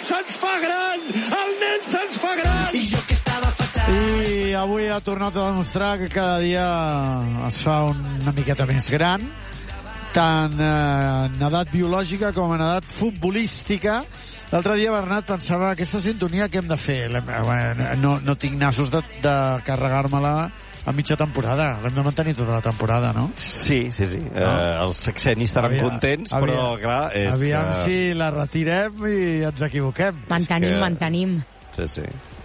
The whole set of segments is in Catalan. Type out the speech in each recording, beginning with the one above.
se'ns fa gran! El nen se'ns fa gran! I avui ha tornat a demostrar que cada dia es fa una miqueta més gran, tant en edat biològica com en edat futbolística. L'altre dia, Bernat, pensava aquesta sintonia que hem de fer. No tinc nassos de carregar-me-la a mitja temporada. L'hem de mantenir tota la temporada, no? Sí. Els sexenis estaran contents, però clar... Aviam si la retirem i ens equivoquem. Mantenim. Sí.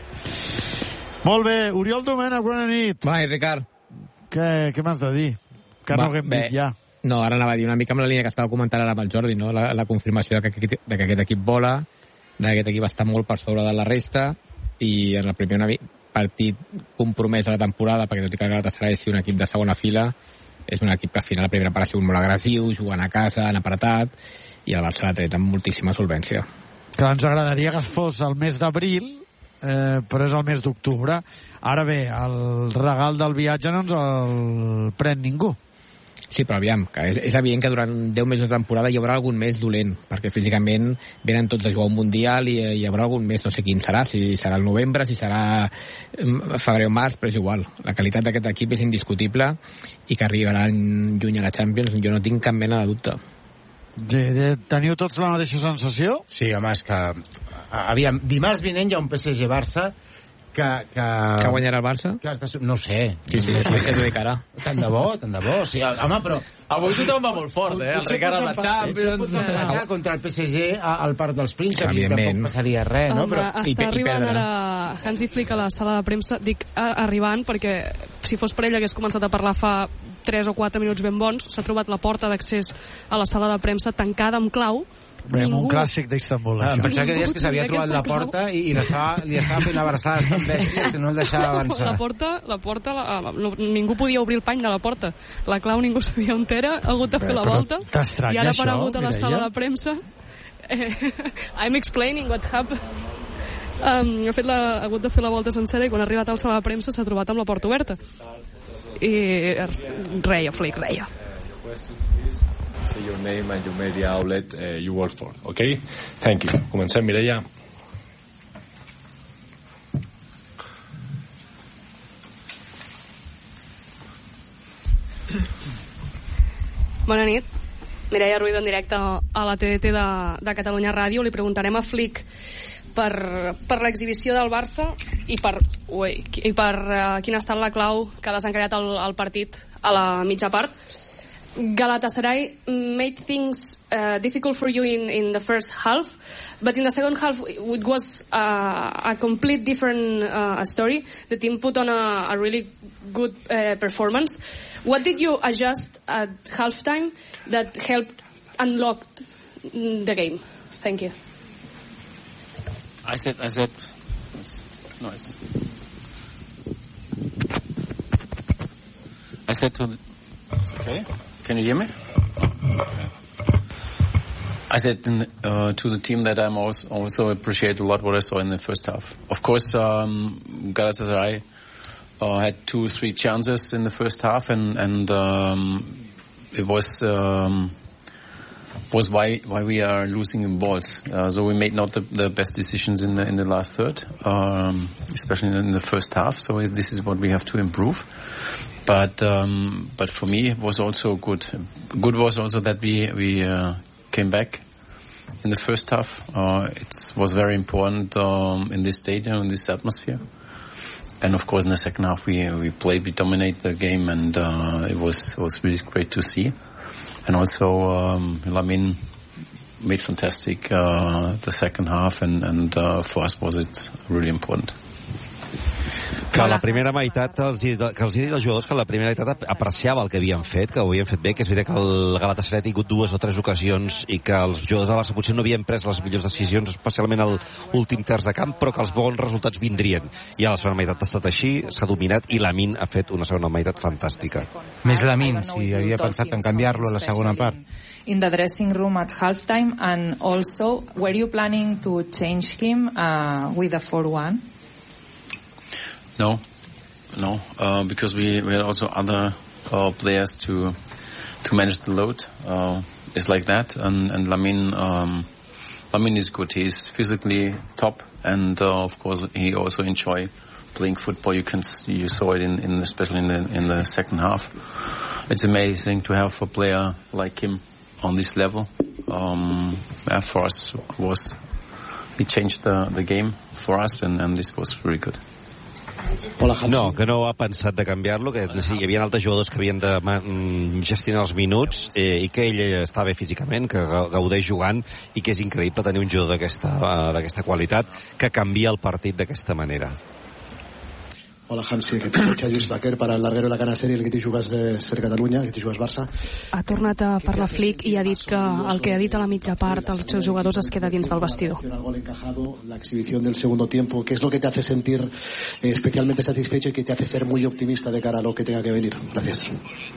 Molt bé. Oriol Domènech, bona nit. Bona nit, Ricard. Què m'has de dir? Que no haguem dit ja. No, ara anava a dir una mica amb la línia que estava comentant ara amb el Jordi, no? La confirmació de que aquest equip vola, que aquest equip està molt per sobre de la resta, i en el primer partit compromès de la temporada, perquè tot i que el Galatasaray sigui un equip de segona fila, és un equip que al final la primera part ha sigut molt agressiu, jugant a casa, han apretat, i el Barça l'ha tret amb moltíssima solvència. Que ens agradaria que es fos el mes d'abril, però és el mes d'octubre. Ara bé, el regal del viatge no ens el pren ningú. Sí, però aviam, que és evident que durant 10 mesos de temporada hi haurà algun mes dolent, perquè físicament venen tots a jugar un Mundial i hi haurà algun mes, no sé quin serà, si serà el novembre, si serà febrer o març, però és igual. La qualitat d'aquest equip és indiscutible i que arribaran lluny a la Champions, jo no tinc cap mena de dubte. Teniu tots la mateixa sensació? Sí, home, és que... Aviam, dimarts vinent hi ha un PSG-Barça que guanyarà el Barça? No ho sé. Sí, és ho dic ara. Tant de bo. Sí, home, però... Avui tothom va molt fort, El Ricard a la Champions... Contra el PSG al Parc dels Prínceps i tampoc passaria res, no? Està arribant ara Hansi Flick a la sala de premsa. Dic arribant perquè si fos per ell hagués començat a parlar fa 3 o 4 minuts ben bons. S'ha trobat la porta d'accés a la sala de premsa tancada amb clau. Un clàssic d'Istanbul. Em pensava que deies que s'havia trobat la porta i li estava fent abraçades tan bèsties que no el deixava avançar. La porta ningú podia obrir el pany de la porta. La clau ningú sabia on era, ha hagut de fer la volta i ara ha aparegut a la sala de premsa. I'm explaining what happened. Ha hagut de fer la volta sencera i quan ha arribat a la sala de premsa s'ha trobat amb la porta oberta i reia Flick, reia. Say your name and your media outlet you work for, okay? Thank you. Comencem, Mireia. Bona nit. Mireia Ruido en directe a la TDT de Catalunya Ràdio. Li preguntarem a Flick per l'exhibició del Barça i per quina ha estat la clau que ha desencallat el partit a la mitja part. Galatasaray made things difficult for you in the first half, but in the second half it was a complete different story. The team put on a really good performance. What did you adjust at halftime that helped unlock the game? Thank you. I said to it's okay. Can you hear me? I said to the team that I'm also appreciate a lot what I saw in the first half. Of course, Galatasaray had 2-3 chances in the first half, and it was why we are losing balls. So we made not the best decisions in the last third, especially in the first half. So this is what we have to improve. But for me it was also good. Good was also that we came back in the first half. It was very important in this stadium, in this atmosphere. And of course in the second half we played, we dominated the game, and it was really great to see. And also Lamine made fantastic the second half, and for us was it really important. Que la primera meitat, que els he dit als jugadors que la primera meitat apreciava el que havien fet, que ho havien fet bé, que és veritat que el Galatasaray ha tingut 2 o 3 ocasions i que els jugadors del Barça potser no havien pres les millors decisions, especialment a l'últim terç de camp, però que els bons resultats vindrien. I a la segona meitat ha estat així, s'ha dominat, i Lamine ha fet una segona meitat fantàstica. Més Lamine, si havia pensat en canviar-lo a la segona part. In the dressing room at halftime, and also, were you planning to change him with a 4-1? No, because we had also other players to manage the load. It's like that, and Lamine Lamin is good. He's physically top, and of course he also enjoy playing football. You saw it especially in the second half. It's amazing to have a player like him on this level. For us he changed the game for us, and this was really good. No, que no ha pensat de canviar-lo, que hi havia altres jugadors que havien de gestionar els minuts i que ell està bé físicament, que gaudeix jugant i que és increïble tenir un jugador d'aquesta qualitat que canvia el partit d'aquesta manera. Hola, Hansi, que t'he Lluís Baquer per al larguero de la Cana Sèrie, el que t'hi jugues de Ser Catalunya, el que t'hi jugues Barça. Ha tornat a parlar Flick i ha dit que el que ha dit a la mitja part els seus jugadors es queda dins del vestidor. El gol encajado, la exhibición del segundo tiempo, ¿qué es lo que te hace sentir especialmente satisfecho y que te hace ser muy optimista de cara a lo que tenga que venir? Gracias.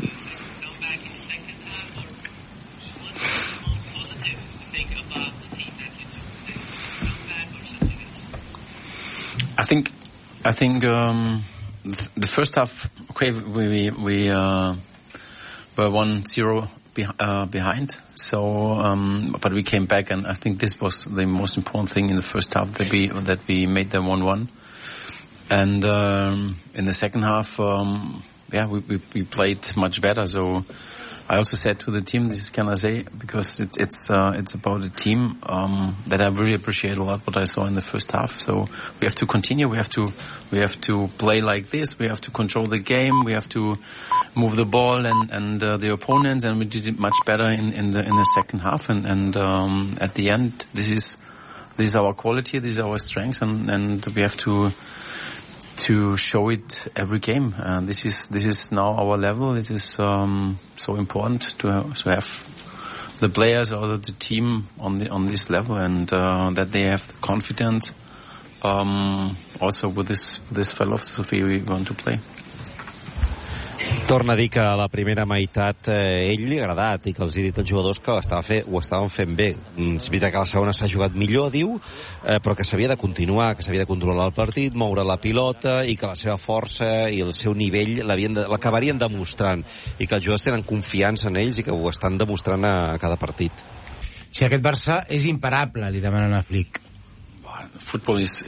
I think the first half, okay, we were 1-0 behind. So, but we came back, and I think this was the most important thing in the first half, that we made them 1-1. And in the second half, we played much better. So I also said to the team, this can I say, because it's about a team that I really appreciate a lot what I saw in the first half. So we have to continue. We have to play like this. We have to control the game. We have to move the ball and the opponents, and we did it much better in the second half. And at the end, this is our quality. This is our strength, and we have to show it every game. This is now our level. It is so important to have the players or the team on this level, and that they have confidence also with this philosophy we want to play. Torna a dir que a la primera meitat ell li ha agradat i que els ha dit als jugadors que ho estaven fent bé. És veritat que a la segona s'ha jugat millor, diu, però que s'havia de continuar, que s'havia de controlar el partit, moure la pilota, i que la seva força i el seu nivell l'acabarien demostrant, i que els jugadors tenen confiança en ells i que ho estan demostrant a cada partit. Si aquest Barça és imparable, li demanen a Flick. Football is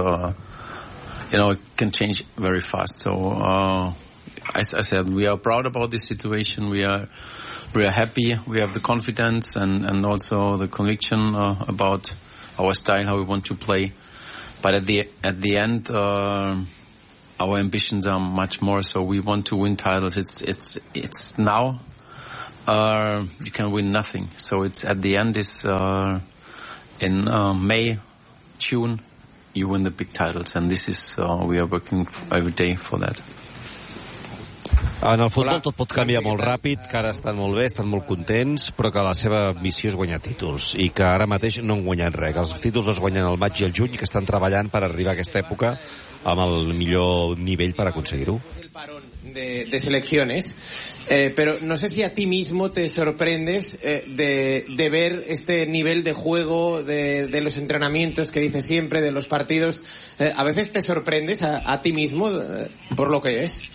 it can change very fast, so as I said, we are proud about this situation. We are happy. We have the confidence and also the conviction about our style, how we want to play. But at the end, our ambitions are much more. So we want to win titles. It's now. You can win nothing. So it's at the end is in May, June, you win the big titles, and this is we are working every day for that. En el futbol tot pot canviar molt ràpid, que ara estan molt bé, estan molt contents, però que la seva missió és guanyar títols, i que ara mateix no han guanyat res, que els títols es guanyen al maig i al juny, que estan treballant per arribar a aquesta època amb el millor nivell per aconseguir-ho. El parón de selecciones, pero no sé si a ti mismo te sorprendes de ver este nivel de juego, de los entrenamientos que dices siempre, de los partidos. A veces te sorprendes a ti mismo por lo que es.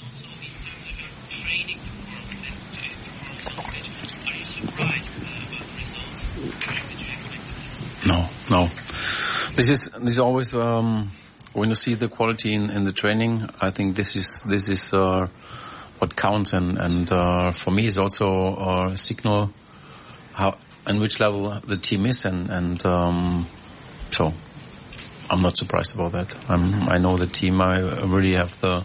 No. This is always when you see the quality in the training. I think this is what counts, and for me is also a signal how and which level the team is, and so I'm not surprised about that. I know the team. I really have the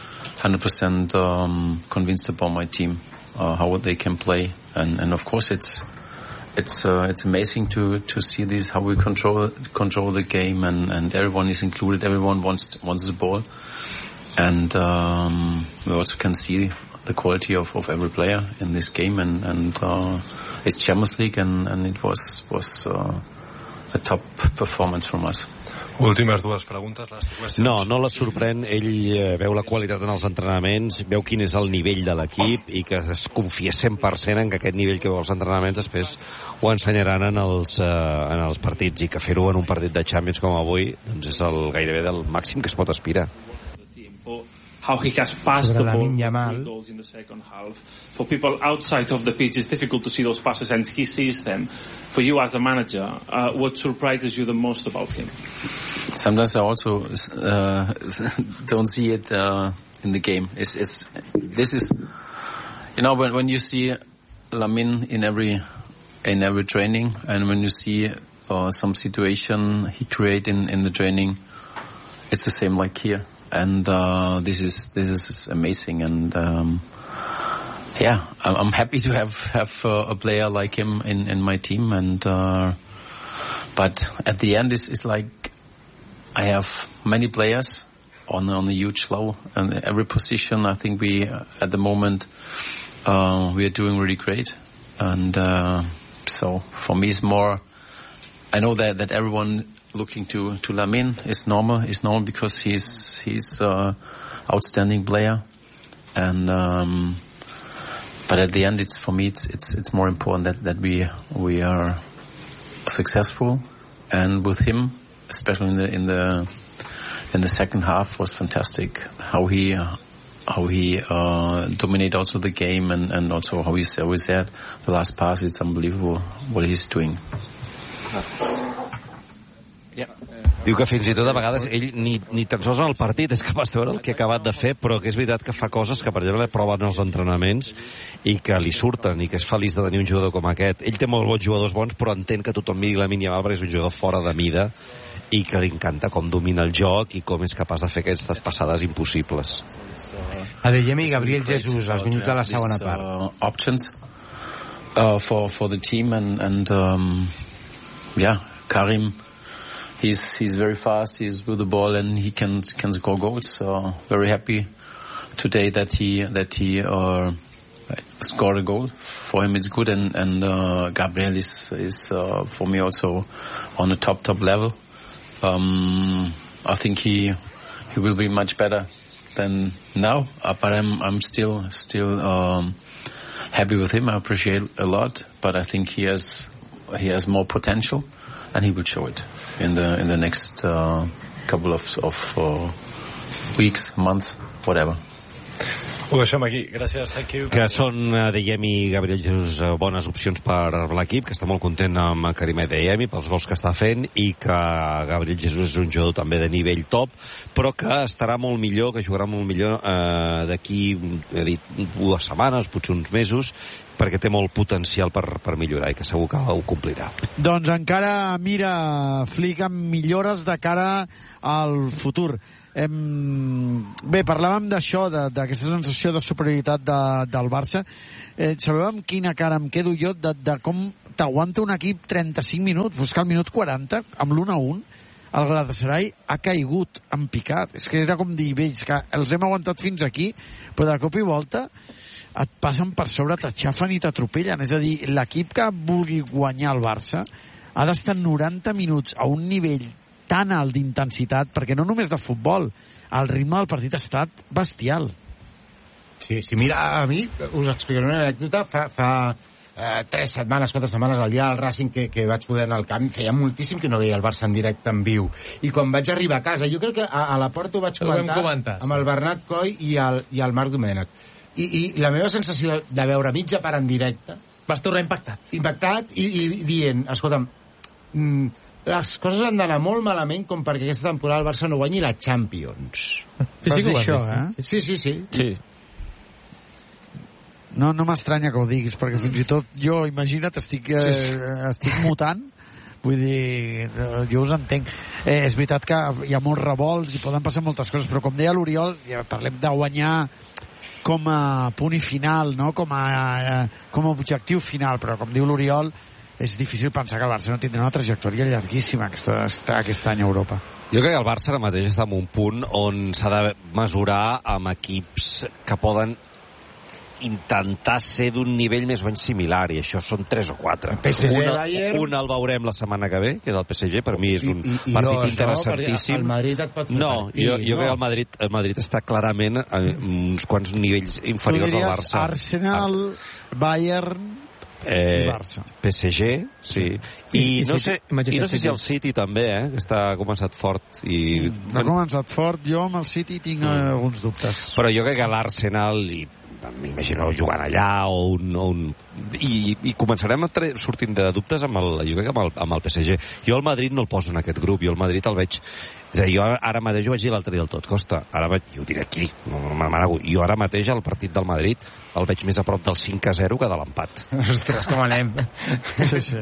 100% convinced about my team, how they can play, and of course it's amazing to see this, how we control the game, and everyone is included. Everyone wants the ball, and we also can see the quality of every player in this game, and it's Champions League, and it was a top performance from us. Últimes dues preguntes. No les sorprèn. Ell veu la qualitat en els entrenaments, veu quin és el nivell de l'equip i que es confia 100% en que aquest nivell que veu als entrenaments després ho ensenyaran en els partits, i que fer-ho en un partit de Champions com avui doncs és gairebé del màxim que es pot aspirar. how he has passed the ball for 3 goals in the second half. For people outside of the pitch, it's difficult to see those passes, and he sees them. For you as a manager, what surprises you the most about him? Sometimes I also don't see it in the game. This is, you know, when you see Lamine in every training, and when you see some situation he create in the training, it's the same like here. And this is amazing. And I'm happy to have a player like him in my team. And but at the end, it's like I have many players on a huge low, and every position I think we at the moment we are doing really great. And so for me, it's more. I know that everyone looking to Lamine is normal. It's normal because he's outstanding player. And but at the end, it's for me it's more important that we are successful. And with him, especially in the second half, was fantastic. How he dominate also the game, and also how he always said the last pass. It's unbelievable what he's doing. Diu que fins i tot a vegades ell ni tan sols en el partit és capaç de veure el que ha acabat de fer, però que és veritat que fa coses que per exemple proven els entrenaments i que li surten, i que és feliç de tenir un jugador com aquest. Ell té molts bons jugadors bons, però entén que tothom miri Lamine Yamal perquè és un jugador fora de mida i que li encanta com domina el joc i com és capaç de fer aquestes passades impossibles. Adeyemi i Gabriel Jesus als minuts de la segona part. Options for the team, and Karim, he's very fast, he's with the ball, and he can score goals. So very happy today that he scored a goal. For him it's good, and Gabriel is for me also on the top level. I think he will be much better than now, but I'm still happy with him. I appreciate a lot, but I think he has more potential, and he will show it in the next couple of weeks, months, whatever. Ho deixem aquí. Gràcies, thank you. Que són Adeyemi i Gabriel Jesus bones opcions per l'equip, que està molt content amb Karim Adeyemi pels gols que està fent, i que Gabriel Jesus és un jugador també de nivell top, però que estarà molt millor, que jugarà molt millor d'aquí, he dit, 2 setmanes, potser uns mesos, perquè té molt potencial per millorar, i que segur que ho complirà. Doncs encara mira Flick amb millores de cara al futur. Bé, parlàvem d'això, d'aquesta sensació de superioritat del Barça. Sabeu amb quina cara em quedo jo de com t'aguanta un equip 35 minuts? Pues que al minut 40, amb l'1-1, el Galatasaray ha caigut en picat. És que era com dir, vells, que els hem aguantat fins aquí, però de cop i volta et passen per sobre, t'aixafen i t'atropellen. És a dir, l'equip que vulgui guanyar el Barça ha d'estar 90 minuts a un nivell tan alt d'intensitat, perquè no només de futbol, el ritme del partit ha estat bestial. Sí, mira, a mi us explicaré una anècdota. Fa 3 setmanes, 4 setmanes, el dia del Racing que vaig poder anar al camp, feia moltíssim que no veia el Barça en directe, en viu. I quan vaig arribar a casa, jo crec que a la porta ho vaig comentar amb el Bernat Coll i el Marc Domènech. I la meva sensació de veure mitja part en directe... Vas tornar impactat i dient, escolta'm, les coses han d'anar molt malament com perquè aquesta temporada el Barça no guanyi la Champions. Sí, que ho això, Sí. No m'estranya que ho diguis, perquè fins i tot jo, imagina't, estic mutant. Vull dir, jo us entenc. És veritat que hi ha molts revolts i poden passar moltes coses, però com deia l'Oriol, ja parlem de guanyar com a punt i final, no? com a objectiu final, però com diu l'Oriol, és difícil pensar que el Barça no tindrà una trajectòria llarguíssima aquest any a Europa. Jo crec que el Barça ara mateix està en un punt on s'ha de mesurar amb equips que poden intentar ser d'un nivell més o menys similar, i això són 3 o 4. Un el veurem la setmana que ve, que és el PSG, per mi és un partit interessantíssim. El Madrid et pot fer jo crec que el Madrid està clarament en uns quants nivells inferiors al Barça. Arsenal, Bayern... PSG, sí. I no sé si el City també, que ha començat fort. Ha començat fort. Jo amb el City tinc alguns dubtes. Però jo crec que l'Arsenal, i m'imagino jugant allà, i començarem sortint de dubtes jo crec amb el PSG. Jo el Madrid no el poso en aquest grup, jo el Madrid el veig... És a dir, jo ara mateix ho vaig dir l'altre dia del tot, Costa, jo ho diré aquí, no m'amago, jo ara mateix el partit del Madrid el veig més a prop del 5-0 que de l'empat. Ostres, com anem. Sí.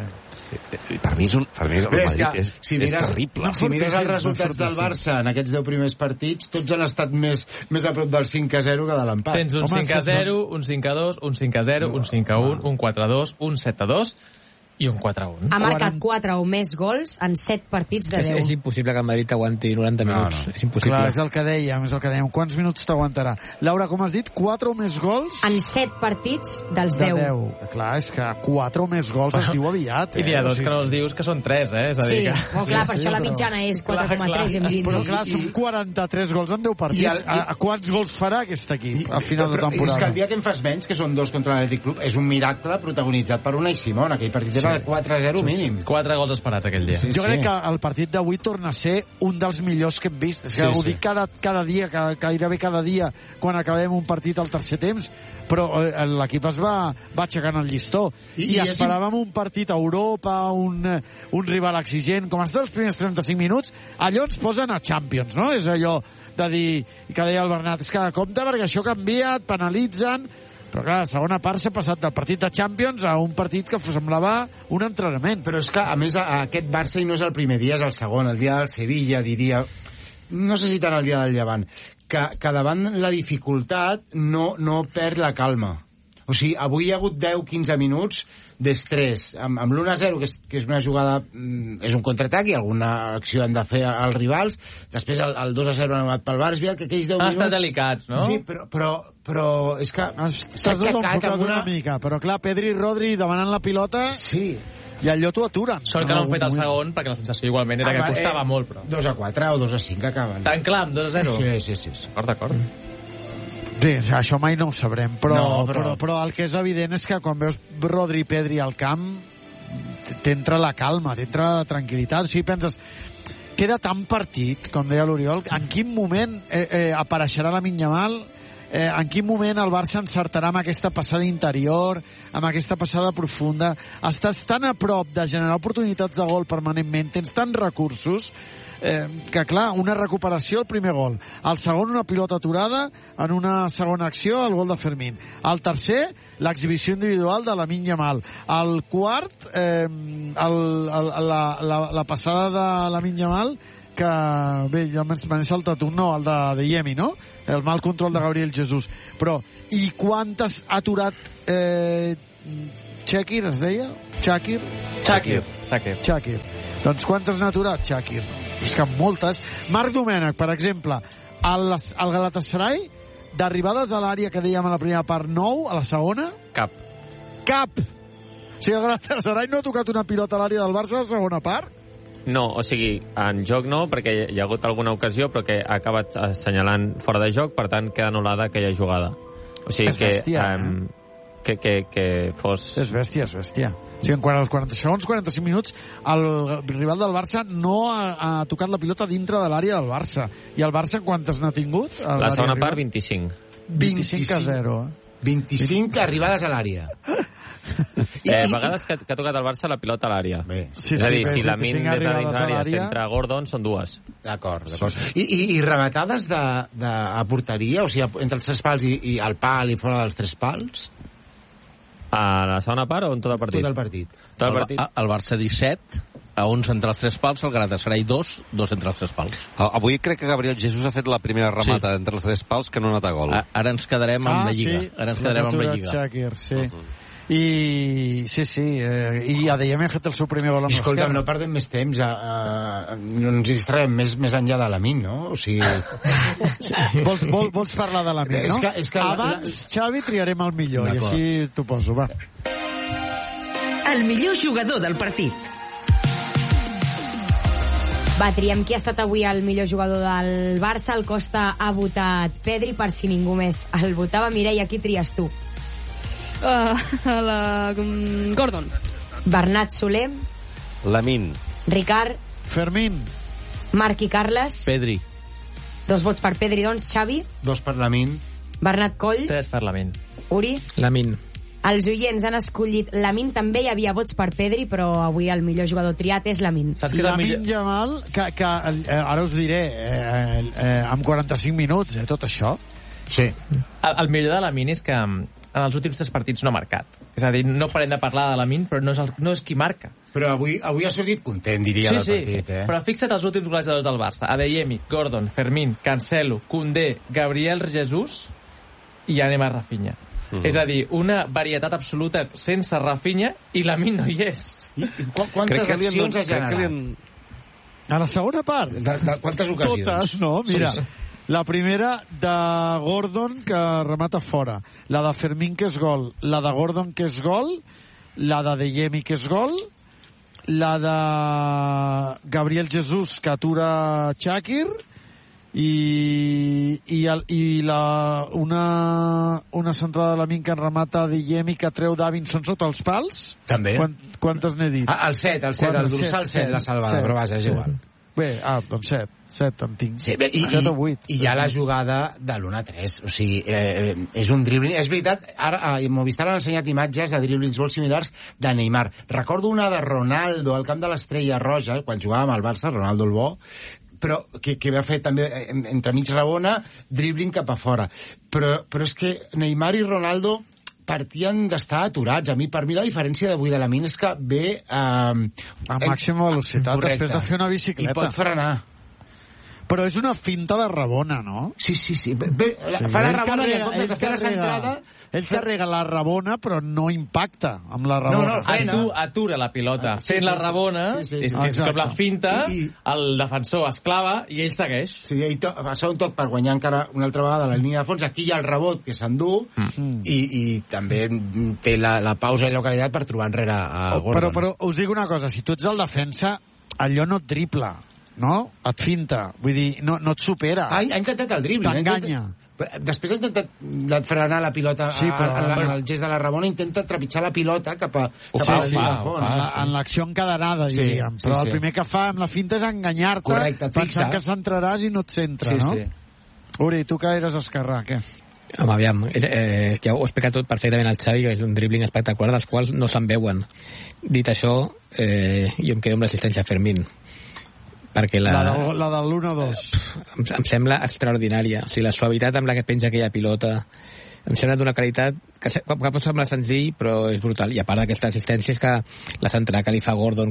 Per mi el Madrid és terrible. Si mires els resultats del Barça en aquests 10 primers partits, tots han estat més a prop del 5-0 que de l'empat. Tens un 5-0, un 5-2, un 5-0, un 5-1, un 4-2, un 7-2 i un 4-1. Ha marcat 4 o més gols en 7 partits de 10. És impossible que el Madrid aguanti 90 minuts. No. És impossible. Clar, és el que dèiem. Quants minuts t'aguantarà? Laura, com has dit, 4 o més gols? En 7 partits dels 10. Clar, és que 4 o més gols es diu aviat. I n'hi ha dos que no els dius que són 3, És a dir que... Clar, per això la mitjana és 4,3 hem dit. Però clar, són 43 gols en 10 partits. Quants gols farà aquest equip a final de temporada? És que el dia que en fas menys, que són 2 contra l'Atlètic Club, és un miracle protagonitzat per Unai Simón. Aquell partit era de 4-0 mínim. 4 gols esperats aquell dia. Jo crec que el partit d'avui torna a ser un dels millors que hem vist. És que ho dic cada dia, gairebé cada dia, quan acabem un partit al tercer temps, però l'equip es va aixecant el llistó. I esperàvem un partit a Europa, un rival exigent, com has dit els primers 35 minuts, allò ens posen a Champions, no? És allò de dir, que deia el Bernat, és que compte perquè això canvia, et penalitzen. Però clar, la segona part s'ha passat del partit de Champions a un partit que semblava un entrenament. Però és que, a més, aquest Barça i no és el primer dia, és el segon, el dia del Sevilla, diria... No sé si tant el dia del Llevant, que davant la dificultat no perd la calma. O sigui, avui hi ha hagut 10-15 minuts d'estrès. Amb l'1-0, que és una jugada... És un contraatac i alguna acció han de fer els rivals. Després el 2-0 han anat pel Barça, que aquells 10 minuts... Han estat delicats, no? Sí, però és que s'ha aixecat amb una mica. Però clar, Pedri i Rodri demanant la pilota... Sí. I allò t'ho aturen. Sort que no han fet el segon, perquè la sensació igualment era que costava molt, però... 2-4 o 2-5 acaben. Tan clar, amb 2-0? Sí. D'acord. Sí, això mai no ho sabrem, però el que és evident és que quan veus Rodri i Pedri al camp t'entra la calma, t'entra la tranquil·litat. O sigui, penses, queda tan partit, com deia l'Oriol, en quin moment apareixerà la Yamal, en quin moment el Barça encertarà amb aquesta passada interior, amb aquesta passada profunda. Estàs tan a prop de generar oportunitats de gol permanentment, tens tants recursos, que clar, una recuperació al primer gol, el segon una pilota aturada en una segona acció, el gol de Fermín, el tercer l'exhibició individual de Lamine Yamal, el quart la passada de Lamine Yamal, que bé, ja me n'he saltat un, no, el de Yemi, no? El mal control de Gabriel Jesús. Però, i quantes ha aturat Shakir, es deia? Shakir. Doncs quantes n'ha aturat Shakir? És que moltes. Marc Domènech, per exemple, al Galatasaray, d'arribades a l'àrea que dèiem a la primera part 9, a la segona? Cap. O sigui, el Galatasaray no ha tocat una pilota a l'àrea del Barça a la segona part? No, o sigui, en joc no, perquè hi ha hagut alguna ocasió, però que ha acabat assenyalant fora de joc, per tant, queda anul·lada aquella jugada. O sigui, és bèstia, que fos... És bèstia. O sigui, en els 40 segons, 45 minuts, el rival del Barça no ha tocat la pilota dintre de l'àrea del Barça. I el Barça quantes n'ha tingut? La segona part, 25. 25-0. 25 arribades a l'àrea. Vegades que ha tocat el Barça la pilota a l'àrea. Sí, és a dir, si la min des de dins l'àrea centra Gordon, són dues. D'acord. I rematades a porteria? O sigui, entre els 3 pals i el pal i fora dels 3 pals? A la segona part o en tot el partit? Tot el partit. El Barça 17, a 11 entre els 3 pals, el Galatasaray 2 entre els 3 pals. Avui crec que Gabriel Jesús ha fet la primera remata entre els 3 pals que no ha anat a gol. Ara ens quedarem amb la Lliga. Ara ens quedarem amb la Lliga. Shakir, sí. I i Adeyemi ha fet el seu primer gol amb l'esquerra. Escolta'm, no perdem més temps, no ens distraiem més enllà de Lamine, no? O sigui... vols parlar de Lamine, no? És que abans, Xavi, triarem el millor, i així t'ho poso, va. El millor jugador del partit. Va, triem qui ha estat avui el millor jugador del Barça. El Costa ha votat Pedri, per si ningú més el votava. Mireia, qui tries tu? Gordon. Bernat Soler. Lamine. Ricard. Fermín. Marc i Carles. Pedri. 2 vots per Pedri, doncs. Xavi. 2 per Lamine. Bernat Coll. 3 per Lamine. Uri. Lamine. Els oients han escollit Lamine. També hi havia vots per Pedri, però avui el millor jugador triat és Lamine. Lamine Yamal, que ara us diré, amb 45 minuts, tot això. Sí. El millor de Lamine és que en els últims 3 partits no ha marcat. És a dir, no parem de parlar de Lamine, però no és qui marca. Però avui ha sortit content, diria, del partit. Però fixa't els últims golejadors del Barça. Adeyemi, Gordon, Fermín, Cancelo, Koundé, Gabriel Jesus i Anem a Rafinha. És a dir, una varietat absoluta sense Rafinha i Lamine no hi és. Quantes accions ha generat? A la segona part? De quantes ocasions? Totes, no? Mira, sí. La primera de Gordon, que remata fora. La de Fermín, que és gol. La de Gordon, que és gol. La de Adeyemi, que és gol. La de Gabriel Jesus, que atura Shakir. I una centrada de Lamine que remata Adeyemi, que treu Davinson sota els pals. També. Quantes n'he dit? El 7, el dorsal 7 la salvada, però vaja, és igual. Bé, doncs 7 en tinc. Sí, i hi ha la jugada de l'1-3, o sigui, és un dribbling. És veritat, ara Movistar han ensenyat imatges de driblings molt similars de Neymar. Recordo una de Ronaldo al camp de l'Estrella Roja, quan jugàvem al Barça, Ronaldo el bo, però que va fer també entre mig Rabona, dribbling cap a fora. Però és que Neymar i Ronaldo partien d'estar aturats. Per mi la diferència d'avui de Lamine és que ve a màxima velocitat, correcte, després de fer una bicicleta. I pot frenar. Però és una finta de Rabona, no? Sí. Fa la Rabona i en comptes de fer la centrada... Ell carrega la Rabona, però no impacta amb la Rabona. Atura la pilota. Fent la Rabona, és com la finta, el defensor es clava i ell segueix. Sí, i fa un toc per guanyar encara una altra vegada la línia de fons. Aquí hi ha el rebot que s'endú i també té la pausa i la localitat per trobar enrere a Gordon. Però us dic una cosa, si tu ets el defensa, allò no et dribla, no? Et finta. Vull dir, no et supera. Ha intentat el dribbling. T'enganya. Després ha intentat frenar la pilota al gest de la Rabona, intenta trepitjar la pilota cap a la línia de fons. En l'acció encadenada, diríem. Però el primer que fa amb la finta és enganyar-te, pensant que centraràs i no et centra, no? Uri, tu que eres esquerrà, què? Home, aviam, ja ho he explicat tot perfectament al Xavi, que és un dribbling espectacular, dels quals no se'n veuen. Dit això, jo em quedo amb l'assistència a Fermín, perquè la del 1-2 em sembla extraordinària. O sigui, la suavitat amb la que penja aquella pilota em sembla d'una qualitat que pot semblar senzill, però és brutal. I a part d'aquesta assistència és que la centrada que li fa Gordon,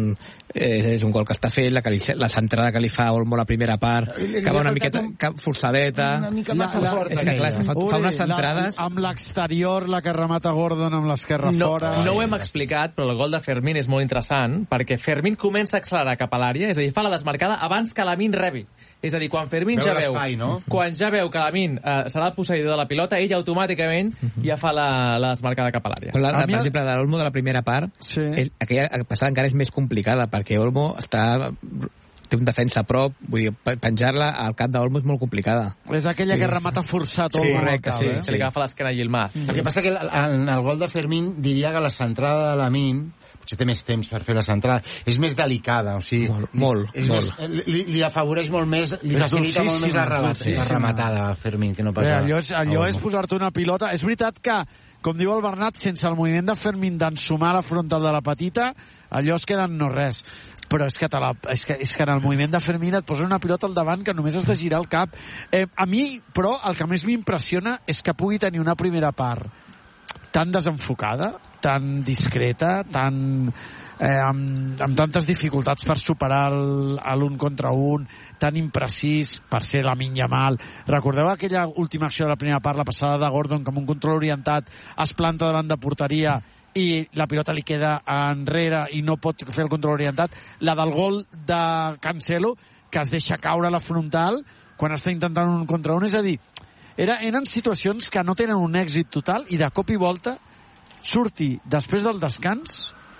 és un gol que està fet, la centrada que li fa Olmo la primera part, que va una miqueta forçadeta. Una mica massa forta. És que clar, fa unes centrades... Amb l'exterior, la que remata Gordon amb l'esquerra fora... No ho hem explicat, però el gol de Fermín és molt interessant, perquè Fermín comença a accelerar cap a l'àrea, és a dir, fa la desmarcada abans que Lamine rebi. És a dir, quan Fermín quan ja veu que Lamine serà el posseïdor de la pilota, ell automàticament ja fa la desmarcada cap a l'àrea. Per exemple, de l'Olmo de la primera part, aquella passada encara és més complicada, perquè Olmo té un defensa a prop, vull dir, penjar-la al cap d'Olmo és molt complicada. És aquella que remata forçat Olmo. Correcte, se li agafa l'esquena a Gilmar. El que passa que en el gol de Fermín diria que la centrada de Lamine potser té més temps per fer la centrada, és més delicada, o sigui... Molt. Li afavoreix molt més, li facilita molt més la rematada a Fermín, que no passa... Allò és posar-te una pilota... És veritat que, com diu el Bernat, sense el moviment de Fermín d'ensumar la frontal de la petita, allò es queda en no res. Però és que en el moviment de Fermín et posa una pilota al davant que només has de girar el cap. A mi, però, el que més m'impressiona és que pugui tenir una primera part tan desenfocada, tan discreta, amb tantes dificultats per superar l'un contra un, tan imprecís per ser Lamine Yamal. Recordeu aquella última acció de la primera part, la passada de Gordon, que amb un control orientat es planta davant de porteria i la pilota li queda enrere i no pot fer el control orientat? La del gol de Cancelo, que es deixa caure la frontal quan està intentant un contra un. És a dir, eren situacions que no tenen un èxit total i de cop i volta surti després del descans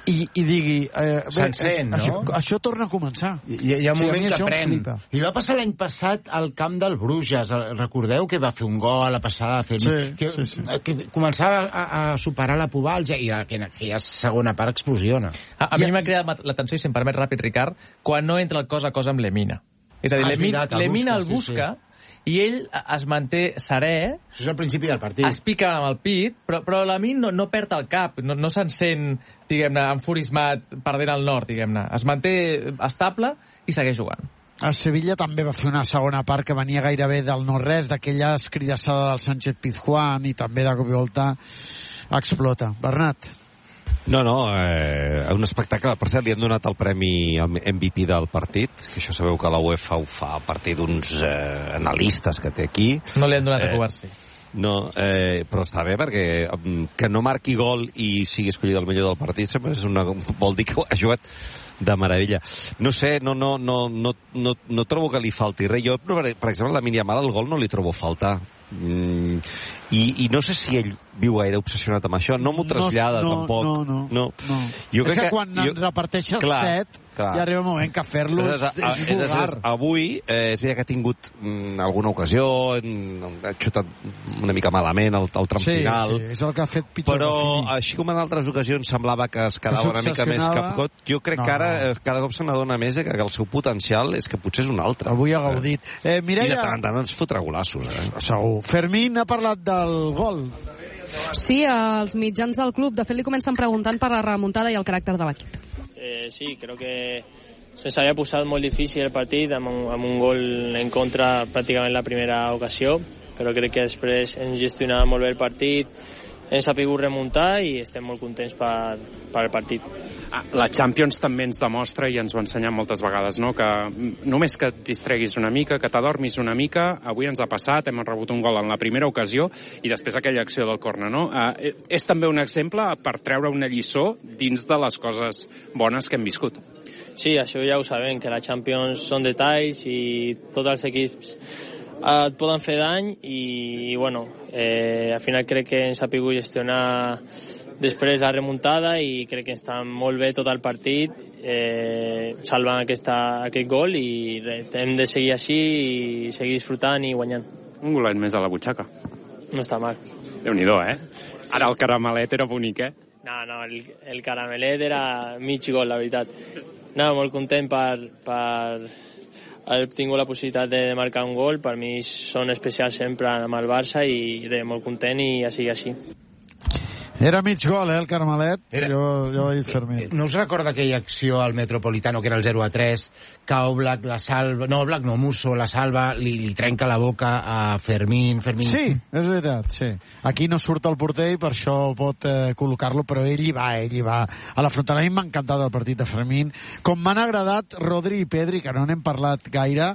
i digui... S'encén, no? Això torna a començar. Hi ha un moment que pren. Li va passar l'any passat al camp del Bruges. Recordeu que va fer un gol a la passada de Fermín? Que començava a superar la Pubalgia i aquella segona part explosiona. A mi m'ha cridat l'atenció, si em permet ràpid, Ricard, quan no entra el cos a cos amb Lemina. És a dir, Lemina el busca i ell es manté serè. Això és al principi del partit. Es pica amb el pit, però Lamine no perd el cap, no se'n sent, diguem-ne, enfurismat perdent el nord, diguem-ne. Es manté estable i segueix jugant. El Sevilla també va fer una segona part que venia gairebé del no-res, d'aquella escridassada del Sánchez Pizjuán, i també de cop i volta explota. Bernat? No, un espectacle. Per cert, li han donat el premi MVP del partit, que això sabeu que la UEFA ho fa a partir d'uns analistes que té aquí. No li han donat a Cubarsí. No, però està bé, perquè que no marqui gol i sigui escollit el millor del partit sempre vol dir que ha jugat de meravella. No sé, no trobo que li falti res. Jo, per exemple, la Lamine Yamal, el gol no li trobo a faltar. I no sé si ell viu gaire obsessionat amb això. No m'ho trasllada, tampoc. No. Jo crec que quan reparteixes 7 ja arriba un moment que fer-lo és vulgar. Avui és veritat que ha tingut alguna ocasió, ha xutat una mica malament el tram final, és el que ha fet pitjor, però així com en altres ocasions semblava que es quedava una mica més capcot, jo crec que ara cada cop se n'adona més que el seu potencial és que potser és un altre. Avui ha gaudit. Mireia... I de tant en tant ens fotrà golassos. Segur. Fermín ha parlat del gol. Sí, els mitjans del club, de fet, li comencen preguntant per la remuntada i el caràcter de l'equip. Sí, creo que se había posat molt difícil el partit amb un gol en contra pràcticament la primera ocasió, però crec que després hem gestionat molt bé el partit, hem sabut remuntar i estem molt contents per el partit. La Champions també ens demostra, i ens ho ha ensenyat moltes vegades, no? Que només que et distreguis una mica, que t'adormis una mica, avui ens ha passat, hem rebut un gol en la primera ocasió i després aquella acció del córner, no? És també un exemple per treure una lliçó dins de les coses bones que hem viscut. Sí, això ja ho sabem, que la Champions són detalls i tots els equips et poden fer dany i bueno, al final crec que hem sabut gestionar després la remuntada i crec que està molt bé tot el partit salvant aquest gol i hem de seguir així i seguir disfrutant i guanyant. Un golet més a la butxaca. No està mal. Déu-n'hi-do, Ara el caramelet era bonic, No, el caramelet era mig gol, la veritat. No, molt content per haver tingut la possibilitat de marcar un gol. Per mi són especials sempre amb el Barça i molt content i ja sigui així. Era mig gol, el Carmelet. Jo ho he dit Fermín. No us recorda aquella acció al Metropolitano, que era el 0-3, que Oblak la salva... No, Oblak no, Musso la salva, li trenca la boca a Fermín. Sí, és veritat, sí. Aquí no surt el porter i per això pot col·locar-lo, però ell hi va. A la frontal. A mi m'ha encantat el partit de Fermín. Com m'han agradat Rodri i Pedri, que no n'hem parlat gaire,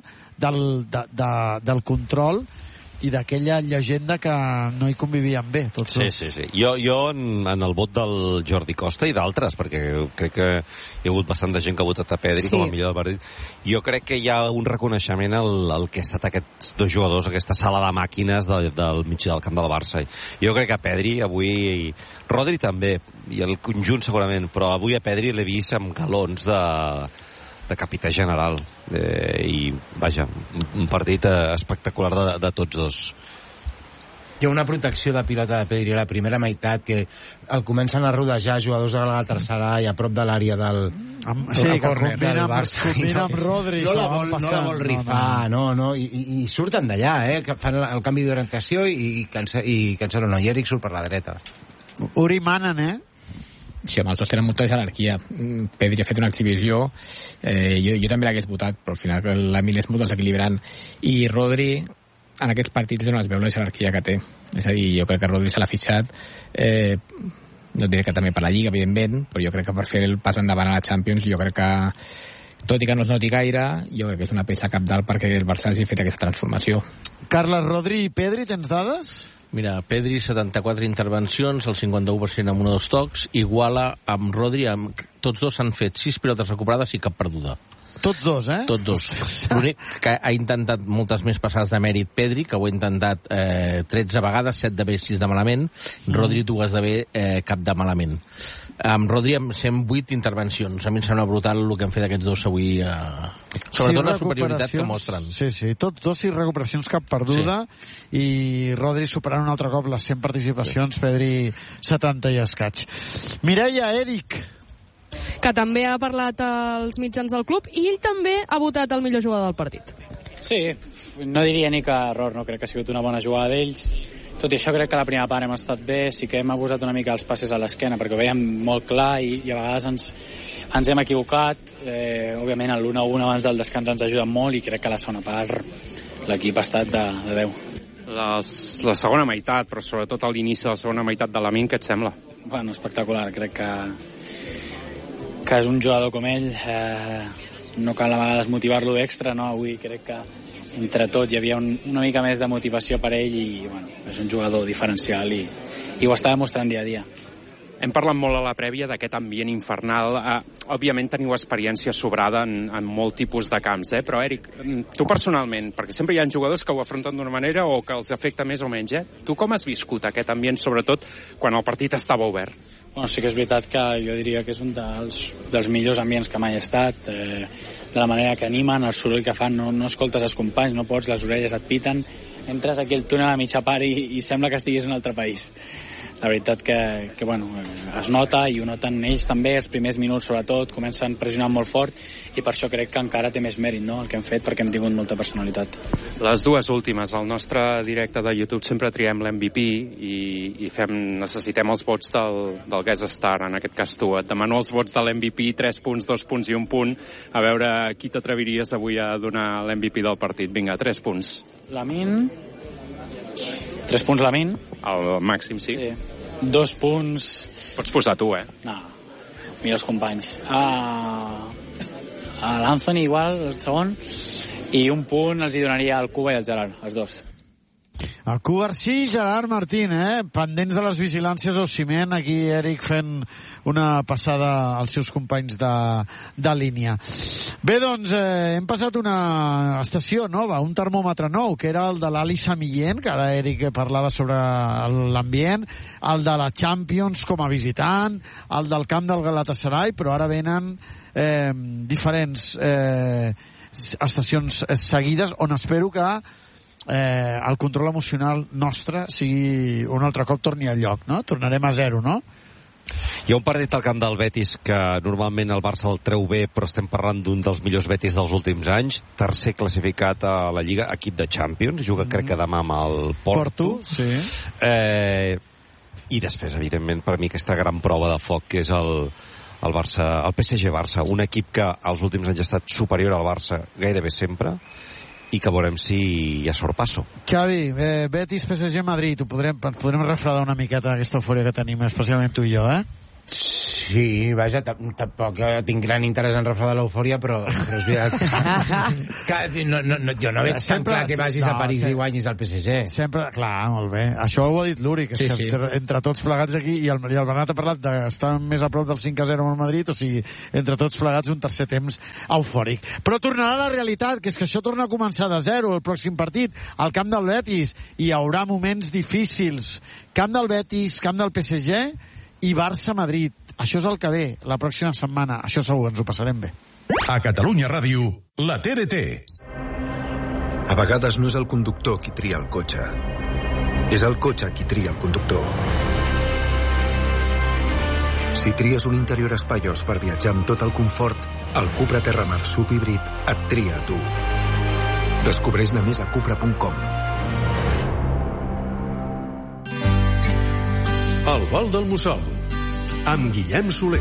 del control i d'aquella llegenda que no hi convivien bé, tots dos. Sí. Jo en el vot del Jordi Costa i d'altres, perquè crec que hi ha hagut bastant de gent que ha votat a Pedri com a millor del partit. Jo crec que hi ha un reconeixement al que ha estat aquests dos jugadors, aquesta sala de màquines del mig del camp del Barça. Jo crec que a Pedri avui... Rodri també, i el conjunt segurament, però avui a Pedri l'he vist amb galons de capità general i vaja, un partit espectacular de tots dos. Hi ha una protecció de pilota de Pedri a la primera meitat que el comencen a rodejar jugadors de la tercera i a prop de l'àrea del córner del Barça. Combina amb Rodri. No la vol rifar, no. I surten d'allà, que fan el canvi d'orientació i Cancelo no, i Eric surt per la dreta. Uri manen, Sí, amb els dos tenen molta jerarquia. Pedri ha fet una exhibició, jo també l'hagués votat, però al final Lamine és molt desequilibrant. I Rodri, en aquests partits no es veu la jerarquia que té. És a dir, jo crec que Rodri se l'ha fitxat, no diré que també per la Lliga, evidentment, però jo crec que per fer el pas endavant a la Champions, jo crec que, tot i que no es noti gaire, jo crec que és una peça cabdal perquè el Barça hagi fet aquesta transformació. Carles, Rodri i Pedri, tens dades? Mira, Pedri 74 intervencions, el 51% amb 1 o 2 tocs, iguala amb Rodri, tots dos s'han fet 6 pilotes recuperades i cap perduda. Tots dos, eh? Tots dos. L'únic que ha intentat moltes més passades de mèrit Pedri, que ho ha intentat 13 vegades, 7 de bé, 6 de malament. Rodri 2 de bé, cap de malament. Amb Rodri amb 108 intervencions. A mi em sembla brutal el que han fet aquests dos avui. Sobretot la superioritat que mostren. Sí, tots dos 6 recuperacions cap perduda, i Rodri superant un altre cop les 100 participacions, Pedri 70 i escaig. Mireia, Eric, que també ha parlat als mitjans del club, i ell també ha votat el millor jugador del partit. Sí, no diria ni que error, no crec que ha sigut una bona jugada d'ells. Tot i això crec que la primera part hem estat bé, sí que hem abusat una mica els passes a l'esquena, perquè ho veiem molt clar i a vegades ens hem equivocat. Òbviament el 1-1 abans del descans ens ha ajudat molt, i crec que la segona part l'equip ha estat de 10. La segona meitat, però sobretot a l'inici de la segona meitat de Lamine, què et sembla? Bueno, espectacular, crec que és un jugador com ell, no cal a vegades motivar-lo extra, no? Avui crec que entre tot hi havia una mica més de motivació per ell, i bueno, és un jugador diferencial i ho està demostrant dia a dia. Hem parlat molt a la prèvia d'aquest ambient infernal. Òbviament teniu experiència sobrada en molt tipus de camps, però Eric, tu personalment, perquè sempre hi ha jugadors que ho afronten d'una manera o que els afecta més o menys, tu com has viscut aquest ambient, sobretot quan el partit estava obert? Bueno, sí que és veritat que jo diria que és un dels millors ambients que mai he estat, de la manera que animen, el soroll que fan, no escoltes els companys, no pots, les orelles et piten, entres aquí al túnel a mitja part i sembla que estiguis en un altre país. La veritat que bueno, es nota, i ho noten ells també, els primers minuts sobretot, comencen pressionant molt fort, i per això crec que encara té més mèrit, no?, el que hem fet, perquè hem tingut molta personalitat. Les dues últimes, al nostre directe de YouTube sempre triem l'MVP i necessitem els vots del guest star, en aquest cas tu. Et demano els vots de l'MVP, 3 punts, 2 punts i 1 punt. A veure qui t'atreviries avui a donar l'MVP del partit. Vinga, 3 punts. Lamine. 3 punts Lamine. El màxim, sí. 2 punts... Pots posar tu, No, millors companys. A l'Anthony igual, el segon, i 1 punt els hi donaria al Cuba i al Gerard, els dos. El Cubarsí i Gerard Martín, pendents de les vigilàncies o ciment, aquí Eric fent una passada als seus companys de línia. Bé, doncs, hem passat una estació nova, un termòmetre nou, que era el de l'Ali Samillén, que ara Eric parlava sobre l'ambient, el de la Champions com a visitant, el del camp del Galatasaray, però ara venen diferents estacions seguides, on espero que el control emocional nostre sigui un altre cop torni al lloc, no? Tornarem a 0, no? Hi ha un partit al camp del Betis que normalment el Barça el treu bé, però estem parlant d'un dels millors Betis dels últims anys, tercer classificat a la Lliga, equip de Champions, juga crec que demà amb el Porto. Sí. I després, evidentment, per mi aquesta gran prova de foc que és el Barça, el PSG-Barça, un equip que als últims anys ha estat superior al Barça gairebé sempre, i que veurem si hi ha sorpasso. Xavi, Betis, PSG, Madrid, podrem refredar una miqueta aquesta eufòria que tenim, especialment tu i jo, Sí, vaja, tampoc tinc gran interès en refredar l'eufòria, però és veritat que jo no veig tan clar que vagis a París i guanyis al PSG. Sempre, clar, molt bé. Això ho ha dit l'Uri, que entre tots plegats aquí, i el Bernat ha parlat d'estar més a prop del 5-0 amb el Madrid, o sigui, entre tots plegats un tercer temps eufòric. Però tornarà a la realitat, que és que això torna a començar de 0 el pròxim partit, al camp del Betis, i hi haurà moments difícils. Camp del Betis, camp del PSG i Barça-Madrid. Això és el que ve la pròxima setmana. Això segur, ens ho passarem bé. A Catalunya Ràdio, la TDT. A vegades no és el conductor qui tria el cotxe. És el cotxe qui tria el conductor. Si tries un interior espaiós per viatjar amb tot el confort, el Cupra Terramar Subhíbrid et tria a tu. Descobreix-ne més a cupra.com. El vol del Mussol, amb Guillem Soler.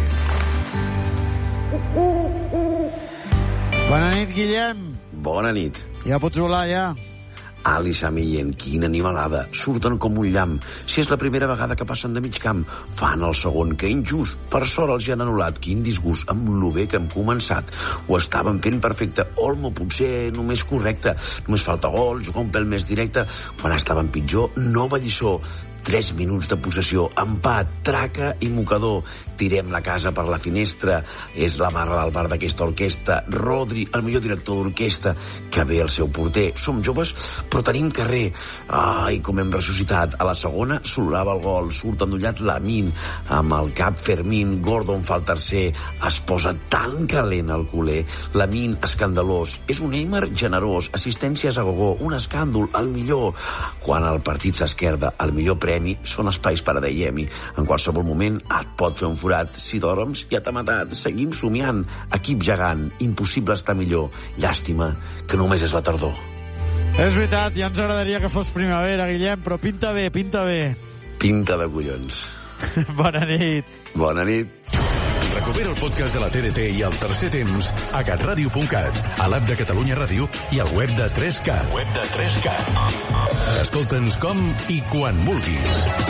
Bona nit, Guillem. Bona nit. Ja pots volar, ja. Ali Samillén, quina animalada. Surten com un llamp. Si és la primera vegada que passen de mig camp, fan el segon, que injust. Per sort els hi han anul·lat. Quin disgust, amb lo bé que hem començat. Ho estaven fent perfecte. Olmo, potser només correcte. Només falta gol, jugar un pèl més directe. Quan estaven pitjor, nova lliçó. 3 minuts de possessió, empat, traca i mocador. Tirem la casa per la finestra. És la barra del bar d'aquesta orquestra. Rodri, el millor director d'orquestra, que ve el seu porter. Som joves, però tenim carrer. Ai, com hem ressuscitat. A la segona s'olorava el gol. Surt endollat Lamine. Amb el cap Fermín, Gordon fa el tercer. Es posa tan calent el culer. Lamine, escandalós. És un Neymar generós. Assistències a gogó. Un escàndol, el millor. Quan el partit s'esquerda, el millor premi són espais per a Deyemi. En qualsevol moment et pot fer un forat. Si dorms, ja t'ha matat. Seguim somiant. Equip gegant. Impossible estar millor. Llàstima que només és la tardor. És veritat, ja ens agradaria que fos primavera, Guillem, però pinta bé, pinta bé. Pinta de collons. Bona nit. Bona nit. Recupera el podcast de la TDT i el tercer temps a catradio.cat, a l'app de Catalunya Ràdio i al web de 3Cat. Escolta'ns com i quan vulguis.